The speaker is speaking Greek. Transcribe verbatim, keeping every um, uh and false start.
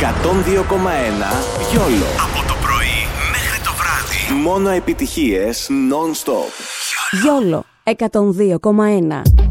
εκατόν δύο κόμμα ένα Γιόλο. Από το πρωί μέχρι το βράδυ. Μόνο επιτυχίες non-stop. Γιόλο εκατόν δύο κόμμα ένα.